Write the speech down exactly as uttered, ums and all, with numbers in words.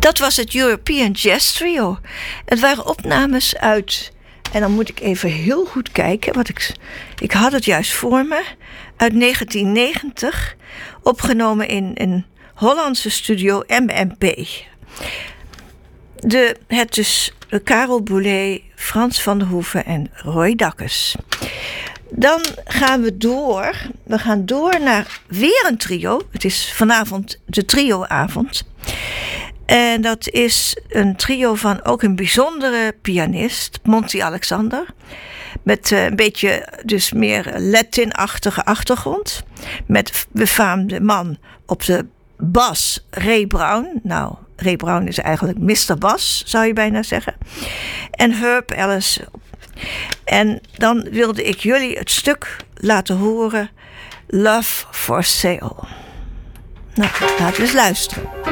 Dat was het European Jazz Trio. Het waren opnames uit... En dan moet ik even heel goed kijken. Wat ik, ik had het juist voor me. Uit negentien negentig. Opgenomen in een Hollandse studio M M P. De, het is Karel Boulet, Frans van der Hoeven en Roy Dakkes. Dan gaan we door. We gaan door naar weer een trio. Het is vanavond de trioavond. En dat is een trio van ook een bijzondere pianist, Monty Alexander. Met uh, een beetje dus meer Latin-achtige achtergrond. Met befaamde man op de bas, Ray Brown. Nou, Ray Brown is eigenlijk mister Bas, zou je bijna zeggen. En Herb Ellis. En dan wilde ik jullie het stuk laten horen, Love for Sale. Nou, laten we eens luisteren.